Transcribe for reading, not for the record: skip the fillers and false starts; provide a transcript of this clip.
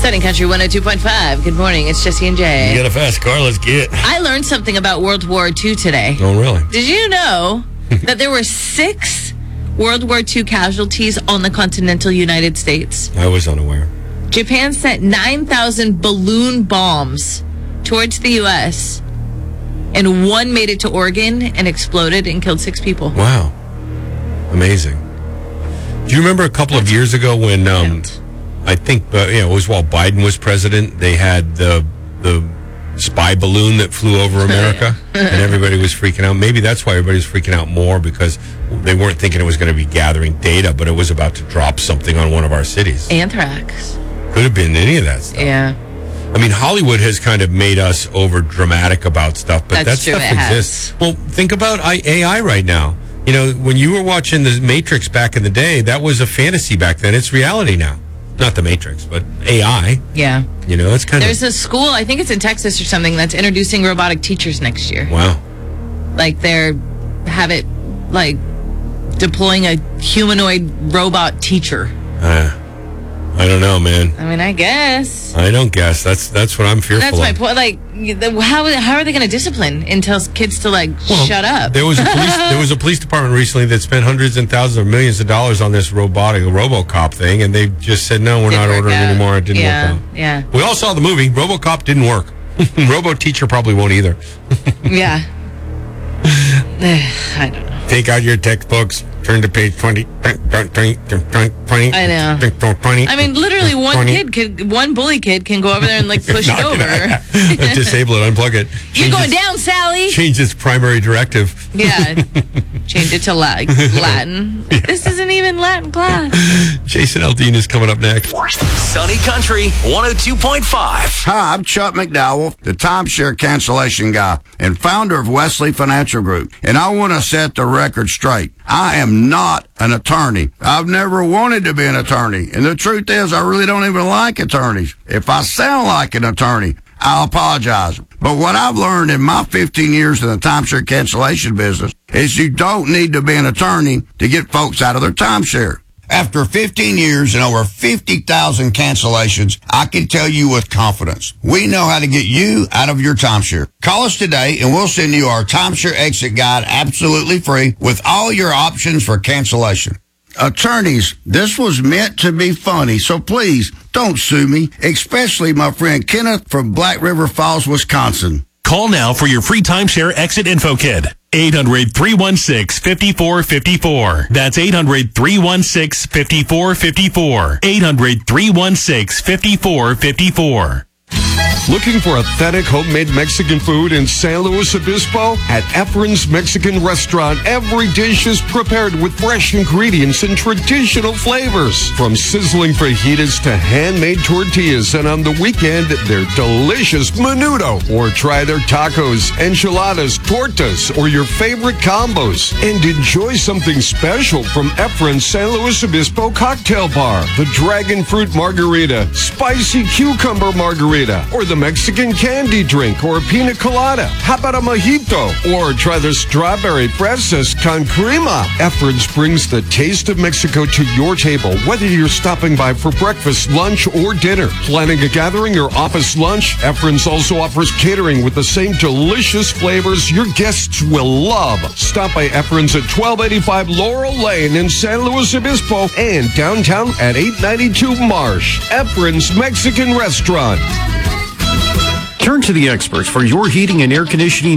Sunny Country 102.5. Good morning. It's Jesse and Jay. You got a fast car. Let's get. I learned something about World War II today. Oh, really? Did you know that there were 6 World War II casualties on the continental United States? I was unaware. Japan sent 9,000 balloon bombs towards the U.S., and one made it to Oregon and exploded and killed 6 people. Wow. Amazing. Do you remember a couple of years ago when, I think, it was while Biden was president, they had the spy balloon that flew over America, and everybody was freaking out. Maybe that's why everybody was freaking out more, because they weren't thinking it was going to be gathering data, but it was about to drop something on one of our cities. Anthrax. Could have been any of that stuff. Yeah. I mean, Hollywood has kind of made us over dramatic about stuff, but that true, stuff exists. Well, think about AI right now. You know, when you were watching The Matrix back in the day, that was a fantasy back then. It's reality now. Not The Matrix, but AI. Yeah. You know, it's kind There's a school, I think it's in Texas or something, that's introducing robotic teachers next year. Wow. Like deploying a humanoid robot teacher. I don't know, man. I mean, I guess. I don't guess. That's what I'm fearful of. That's my point. Like, how are they going to discipline and tell kids to shut up? There was a police department recently that spent hundreds and thousands of millions of dollars on this RoboCop thing, and they just said no, we're not ordering anymore. It didn't work out. Yeah. We all saw the movie. RoboCop didn't work. Robo Teacher probably won't either. Yeah. I don't know. Take out your textbooks. Turn to page 20. I know. 20. I mean, literally, one bully kid can go over there and push it over. Disable it, unplug it. You're going down, Sally. Change its primary directive. Yeah. Change it to Latin. Yeah. This isn't even Latin class. Jason Aldean is coming up next. Sunny Country 102.5. Hi, I'm Chuck McDowell, the timeshare cancellation guy and founder of Wesley Financial Group. And I want to set the record straight. I am not an attorney. I've never wanted to be an attorney. And the truth is, I really don't even like attorneys. If I sound like an attorney, I'll apologize. But what I've learned in my 15 years in the timeshare cancellation business is you don't need to be an attorney to get folks out of their timeshare. After 15 years and over 50,000 cancellations, I can tell you with confidence, we know how to get you out of your timeshare. Call us today and we'll send you our timeshare exit guide absolutely free with all your options for cancellation. Attorneys, this was meant to be funny, so please don't sue me, especially my friend Kenneth from Black River Falls, Wisconsin. Call now for your free timeshare exit info kit. 800-316-5454. That's 800-316-5454. 800-316-5454. Looking for authentic homemade Mexican food in San Luis Obispo? At Efren's Mexican Restaurant, every dish is prepared with fresh ingredients and traditional flavors. From sizzling fajitas to handmade tortillas, and on the weekend, their delicious menudo. Or try their tacos, enchiladas, tortas, or your favorite combos. And enjoy something special from Efren's San Luis Obispo Cocktail Bar. The Dragon Fruit Margarita, Spicy Cucumber Margarita, or the Mexican candy drink, or a pina colada. How about a mojito? Or try the strawberry fresas con crema. Efren's brings the taste of Mexico to your table, whether you're stopping by for breakfast, lunch, or dinner. Planning a gathering or office lunch? Efren's also offers catering with the same delicious flavors your guests will love. Stop by Efren's at 1285 Laurel Lane in San Luis Obispo and downtown at 892 Marsh. Efren's Mexican Restaurant. Turn to the experts for your heating and air conditioning